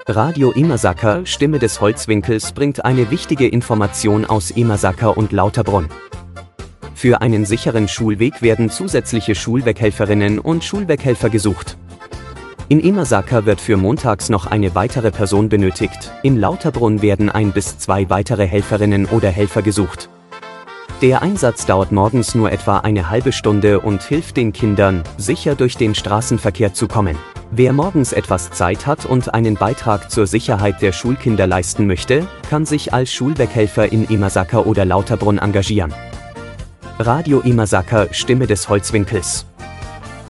Radio Emersaker, Stimme des Holzwinkels, bringt eine wichtige Information aus Emersaker und Lauterbrunn. Für einen sicheren Schulweg werden zusätzliche Schulweghelferinnen und Schulweghelfer gesucht. In Emersaker wird für montags noch eine weitere Person benötigt, in Lauterbrunn werden 1 bis 2 weitere Helferinnen oder Helfer gesucht. Der Einsatz dauert morgens nur etwa eine halbe Stunde und hilft den Kindern, sicher durch den Straßenverkehr zu kommen. Wer morgens etwas Zeit hat und einen Beitrag zur Sicherheit der Schulkinder leisten möchte, kann sich als Schulweghelfer in Emersaker oder Lauterbrunn engagieren. Radio Emersaker, Stimme des Holzwinkels.